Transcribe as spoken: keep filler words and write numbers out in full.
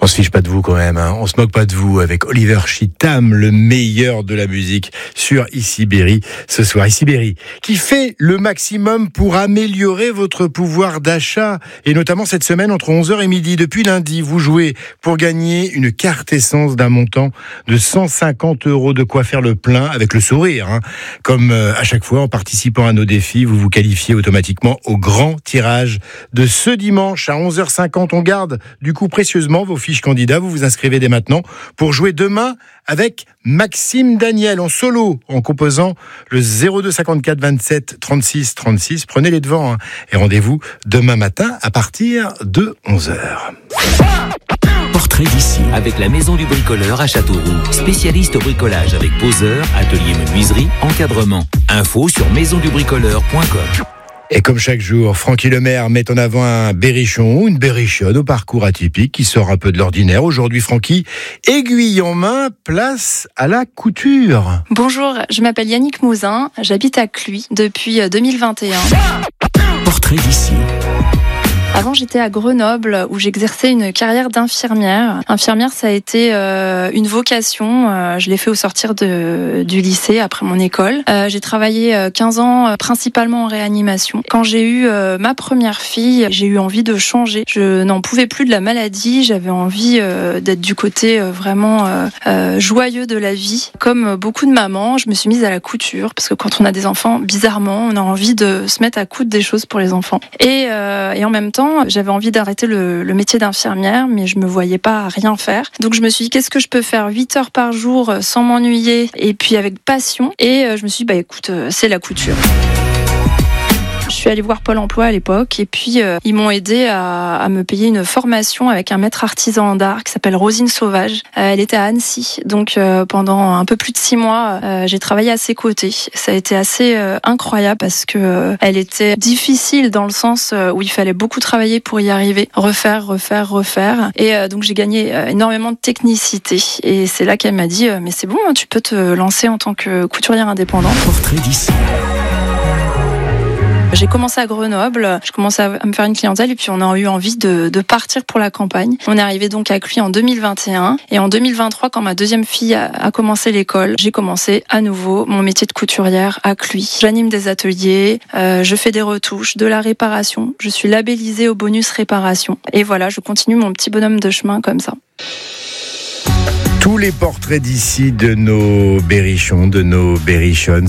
On se fiche pas de vous quand même, hein. On se moque pas de vous avec Oliver Chitam, le meilleur de la musique sur Ici Berry ce soir. Ici Berry qui fait le maximum pour améliorer votre pouvoir d'achat et notamment cette semaine entre onze heures et midi. Depuis lundi, vous jouez pour gagner une carte essence d'un montant de cent cinquante euros, de quoi faire le plein avec le sourire, hein. Comme euh, à chaque fois en participant à nos défis, vous vous qualifiez automatiquement au grand tirage de ce dimanche à onze heures cinquante. On garde du coup précieusement vos fiches candidats. Vous vous inscrivez dès maintenant pour jouer demain avec Maxime Daniel en solo, en composant le zéro deux cinquante-quatre vingt-sept trente-six trente-six. Prenez les devants, hein, et rendez-vous demain matin à partir de onze heures. Portrait d'ici avec la Maison du Bricoleur à Châteauroux. Spécialiste au bricolage avec poseur, atelier menuiserie, encadrement. Info sur maison du bricoleur point com. Et comme chaque jour, Francky Lemaire met en avant un berrichon ou une berrichonne au parcours atypique qui sort un peu de l'ordinaire. Aujourd'hui, Francky, aiguille en main, place à la couture. Bonjour, je m'appelle Yannick Mouzin, j'habite à Cluis depuis deux mille vingt et un. Portrait d'ici. Avant, j'étais à Grenoble où j'exerçais une carrière d'infirmière. Infirmière, ça a été euh, une vocation. Euh, je l'ai fait au sortir de, du lycée après mon école. Euh, j'ai travaillé quinze ans euh, principalement en réanimation. Quand j'ai eu euh, ma première fille, j'ai eu envie de changer. Je n'en pouvais plus de la maladie. J'avais envie euh, d'être du côté euh, vraiment euh, euh, joyeux de la vie. Comme beaucoup de mamans, je me suis mise à la couture parce que quand on a des enfants, bizarrement, on a envie de se mettre à coudre des choses pour les enfants. Et, euh, et en même temps, j'avais envie d'arrêter le, le métier d'infirmière, mais je me voyais pas rien faire. Donc je me suis dit, qu'est-ce que je peux faire huit heures par jour sans m'ennuyer et puis avec passion. Et je me suis dit, bah écoute, c'est la couture. Je suis allée voir Pôle emploi à l'époque et puis euh, ils m'ont aidé à, à me payer une formation avec un maître artisan d'art qui s'appelle Rosine Sauvage. Euh, elle était à Annecy, donc euh, pendant un peu plus de six mois, euh, j'ai travaillé à ses côtés. Ça a été assez euh, incroyable parce que euh, elle était difficile dans le sens où il fallait beaucoup travailler pour y arriver, refaire, refaire, refaire. Et euh, donc j'ai gagné euh, énormément de technicité. Et c'est là qu'elle m'a dit, euh, mais c'est bon, hein, tu peux te lancer en tant que couturière indépendante. Portrait d'ici. J'ai commencé à Grenoble, je commençais à me faire une clientèle et puis on a eu envie de, de partir pour la campagne. On est arrivé donc à Cluis en deux mille vingt et un et en deux mille vingt-trois, quand ma deuxième fille a, a commencé l'école, j'ai commencé à nouveau mon métier de couturière à Cluis. J'anime des ateliers, euh, je fais des retouches, de la réparation. Je suis labellisée au bonus réparation. Et voilà, je continue mon petit bonhomme de chemin comme ça. Tous les portraits d'ici de nos berrichons, de nos berrichonnes